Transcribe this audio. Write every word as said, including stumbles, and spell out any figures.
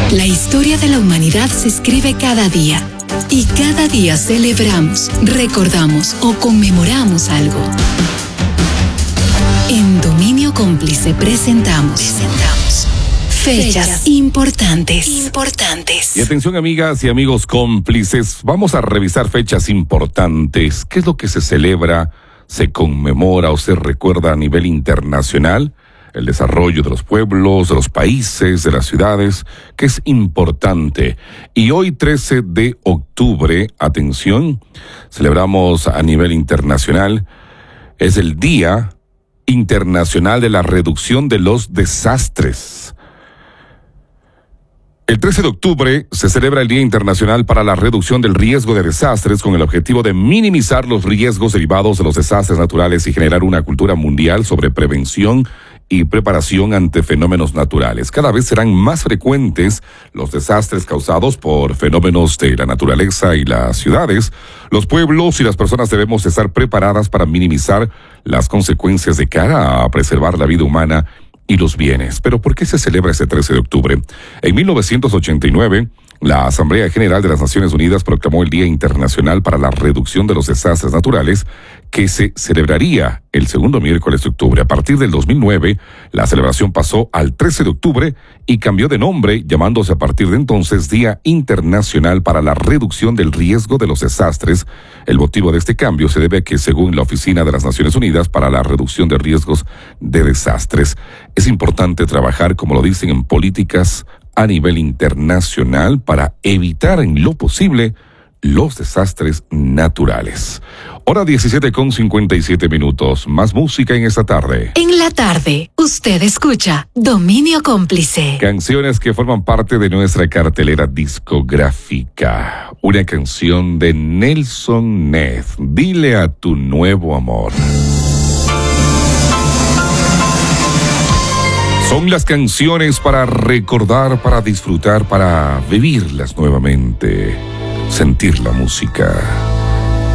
La historia de la humanidad se escribe cada día. Y cada día celebramos, recordamos o conmemoramos algo. En Dominio Cómplice presentamos, presentamos fechas, fechas importantes, importantes. Y atención, amigas y amigos cómplices, vamos a revisar fechas importantes. ¿Qué es lo que se celebra, se conmemora o se recuerda a nivel internacional? El desarrollo de los pueblos, de los países, de las ciudades, que es importante. Y hoy, trece de octubre, atención, celebramos a nivel internacional, es el Día Internacional de la Reducción de los Desastres. El trece de octubre se celebra el Día Internacional para la Reducción del Riesgo de Desastres con el objetivo de minimizar los riesgos derivados de los desastres naturales y generar una cultura mundial sobre prevención y preparación ante fenómenos naturales. Cada vez serán más frecuentes los desastres causados por fenómenos de la naturaleza y las ciudades. Los pueblos y las personas debemos estar preparadas para minimizar las consecuencias de cara a preservar la vida humana y los bienes. Pero ¿por qué se celebra este trece de octubre? En mil novecientos ochenta y nueve, la Asamblea General de las Naciones Unidas proclamó el Día Internacional para la Reducción de los Desastres Naturales, que se celebraría el segundo miércoles de octubre. A partir del dos mil nueve, la celebración pasó al trece de octubre y cambió de nombre, llamándose a partir de entonces Día Internacional para la Reducción del Riesgo de los Desastres. El motivo de este cambio se debe a que, según la Oficina de las Naciones Unidas para la Reducción de Riesgos de Desastres, es importante trabajar, como lo dicen, en políticas a nivel internacional para evitar en lo posible los desastres naturales. Hora diecisiete con cincuenta y siete minutos. Más música en esta tarde. En la tarde, usted escucha Dominio Cómplice. Canciones que forman parte de nuestra cartelera discográfica. Una canción de Nelson Ned, Dile a tu nuevo amor. Son las canciones para recordar, para disfrutar, para vivirlas nuevamente, sentir la música.